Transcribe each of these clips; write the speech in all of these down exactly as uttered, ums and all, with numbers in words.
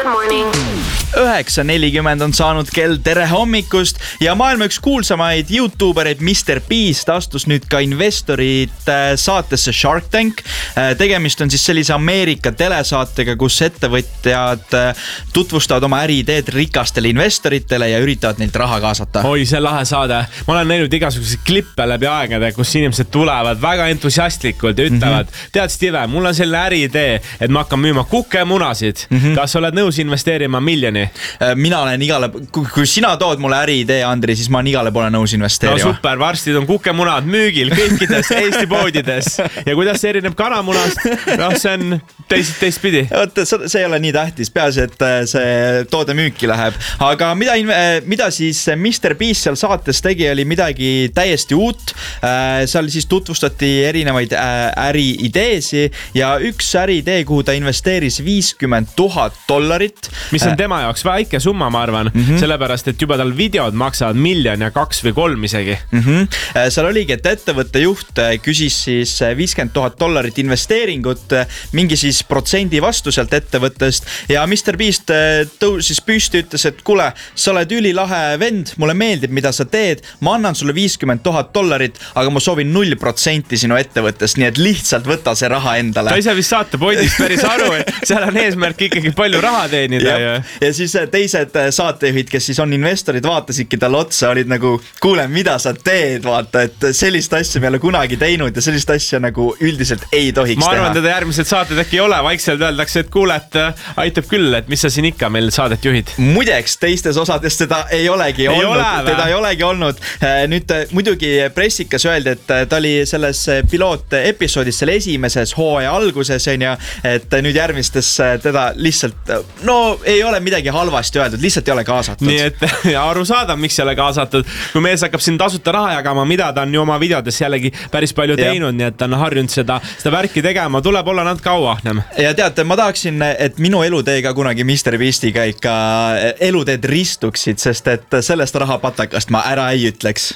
morning. üheksa nelikümmend on saanud kell, tere hommikust ja maailma üks kuulsamaid YouTubereid mister Beast astus nüüd ka investorid saatesse Shark Tank. Tegemist on siis sellise Ameerika telesaatega, kus ettevõtjad tutvustavad oma äriideed rikastele investoritele ja üritavad neilt raha kaasata. Oi, see lahe saade. Ma olen näinud igasuguseid klippe läbi aegade, kus inimesed tulevad väga entusiastlikult ja ütlevad, mm-hmm. tead Steve, mul on selline äriidee, et ma hakkan müüma kukemunasid. Mm-hmm. Kas oled nõus investeerima miljoni? Mina olen igale, kui sina tood mulle äriidee, Andri, siis ma olen igale poole nõus investeerima. No super, varsti on kukemunad müügil kõikides Eesti poodides. Ja kuidas see erineb kanamunast? No see on teist, teist pidi. Oot, see ei ole nii tähtis, peaasi, et see toode müüki läheb. Aga mida, mida siis mister Beast seal saates tegi, oli midagi täiesti uut. Seal siis tutvustati erinevaid äriideesi ja üks äriidee, kuhu ta investeeris viiskümmend tuhat dollarit. Mis on tema jaoks väike summa, ma arvan, mm-hmm. sellepärast, et juba tal videod maksavad miljon ja kaks või kolm isegi. Mm-hmm. Seal oligi, et ettevõtte juht küsis siis viiskümmend tuhat dollarit investeeringut, mingi siis protsendi vastu sealt ettevõttest ja mister Beast tõusis püsti, ütles, et kuule, sa oled ülilahe vend, mulle meeldib, mida sa teed, ma annan sulle viiskümmend tuhat dollarit, aga ma soovin null protsenti sinu ettevõttest, nii et lihtsalt võta see raha endale. Ta ise vist saate pointist päris aru, et seal on eesmärk ikkagi palju raha teenida. Ja, ja siis teised saatejuhid, kes siis on investorid, vaatasidki tal otsa, olid nagu, kuule, mida sa teed, vaata, et sellist asja me ei ole kunagi teinud ja sellist asja nagu üldiselt ei tohiks teha. Ma arvan, teha. teda järgmised saated äkki ei ole, vaikselt öeldakse, et kuule, et aitab küll, et mis sa siin ikka meil saadet juhid. Muideks, teistes osades teda ei olegi ei olnud. Ole, teda ei olegi olnud. Nüüd muidugi pressikas öeldi, et ta oli selles piloot-episoodis selle esimeses hooaja alguses, ja, et nüüd järgmistes teda lihtsalt, no ei ole midagi halvasti öeldud, lihtsalt ei ole kaasatud. Nii et aru saada, miks ei ole kaasatud. Kui mees hakkab siin tasuta raha jagama, mida ta on ju oma videodes jällegi päris palju teinud, nii et ta on harjunud seda, seda värki tegema, tuleb olla nad kaua. Ja teate, ma tahaksin, et minu elutee ka kunagi mister Beastiga ikka eluteed ristuksid, sest et sellest rahapatakast ma ära ei ütleks.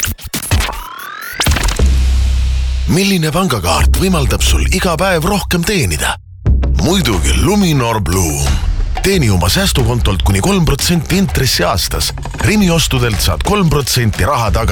Milline pangakaart võimaldab sul iga päev rohkem teenida? Muidugi Luminor Bloom. Teeni oma säästukontolt kuni kolm protsenti intressi aastas. Rimi ostudelt saad kolm protsenti raha taga